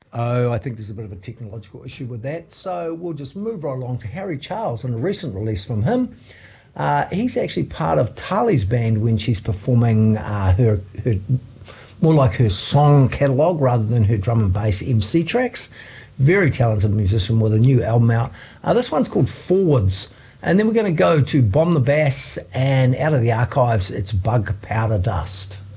Oh, I think there's a bit of a technological issue with that. So we'll just move right along to Harry Charles and a recent release from him. He's actually part of Tali's band when she's performing her more like her song catalogue rather than her drum and bass MC tracks. Very talented musician with a new album out. This one's called Forwards. And then we're going to go to Bomb the Bass, and out of the archives, it's Bug Powder Dust.